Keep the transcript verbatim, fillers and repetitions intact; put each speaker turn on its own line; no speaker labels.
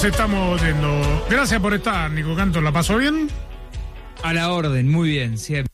estamos yendo. Gracias por estar, Nico Canto. ¿La pasó bien?
A la orden, muy bien, siempre.